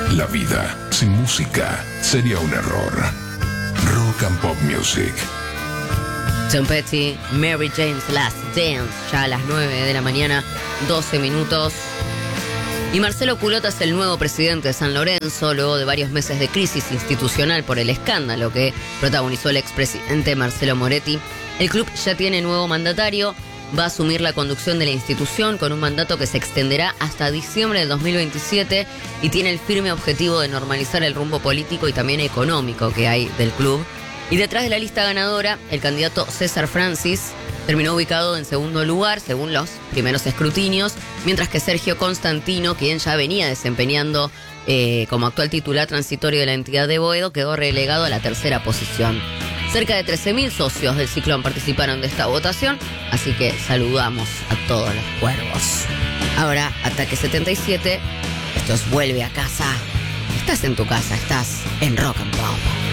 La vida sin música sería un error. Rock and Pop Music. Tom Petty, Mary Jane's Last Dance, ya a las 9 de la mañana, 12 minutos. Y Marcelo Culota es el nuevo presidente de San Lorenzo, luego de varios meses de crisis institucional por el escándalo que protagonizó el expresidente Marcelo Moretti. El club ya tiene nuevo mandatario, va a asumir la conducción de la institución con un mandato que se extenderá hasta diciembre del 2027 y tiene el firme objetivo de normalizar el rumbo político y también económico que hay del club. Y detrás de la lista ganadora, el candidato César Francis terminó ubicado en segundo lugar según los primeros escrutinios, mientras que Sergio Constantino, quien ya venía desempeñando como actual titular transitorio de la entidad de Boedo, quedó relegado a la tercera posición. Cerca de 13.000 socios del Ciclón participaron de esta votación, así que saludamos a todos los cuervos. Ahora, Ataque 77, esto es Vuelve a Casa. Estás en tu casa, estás en Rock and Pop.